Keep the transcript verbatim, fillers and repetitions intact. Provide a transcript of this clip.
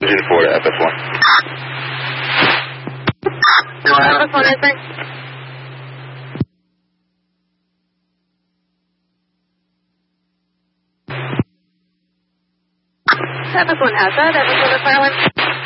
Zulu four to F S one. F S one answering. F S one has that. F S one to Silent.